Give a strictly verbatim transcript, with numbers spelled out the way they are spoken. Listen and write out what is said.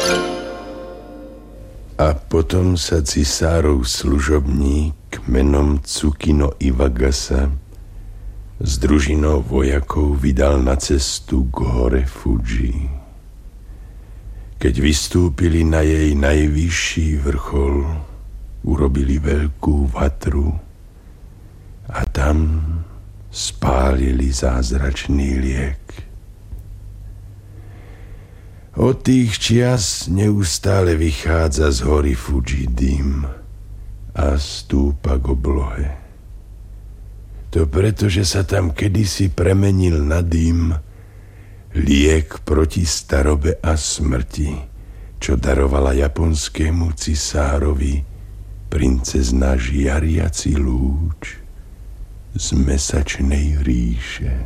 A potom sa cisárov služobník menom Tsukino Iwagasa s družinou vojakov vydal na cestu k hore Fuji. Keď vystúpili na jej najvyšší vrchol, urobili veľkú vatru a tam spálili zázračný liek. Od tých čias neustále vychádza z hory Fuji dym a stúpa k oblohe. To preto, že sa tam kedysi premenil na dym liek proti starobe a smrti, čo darovala japonskému cisárovi princezna Žiariaci lúč z mesačnej ríše.